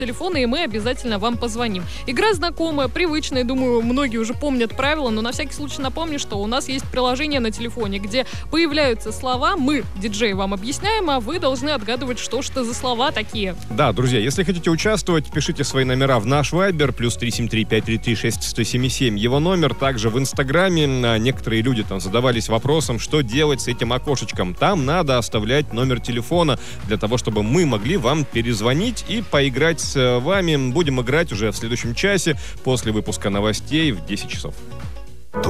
телефона, и мы обязательно вам позвоним. Игра знакомая, привычная, думаю, многие уже помнят правила, но на всякий случай напомню, что у нас есть приложение на телефоне, где появляются слова, мы, диджеи, вам объясняем, а вы должны отгадывать, что ж это за слова такие. Да, друзья, если хотите участвовать, пишите свои номера в наш Viber, +373 533 6177, его номер. Также в Инстаграме некоторые люди там задавались вопросом, что делать с этим окошечком. Там надо оставлять номер телефона для того, чтобы мы могли вам перезвонить и поиграть с вами. Будем играть уже в следующем часе после выпуска новостей в 10 часов.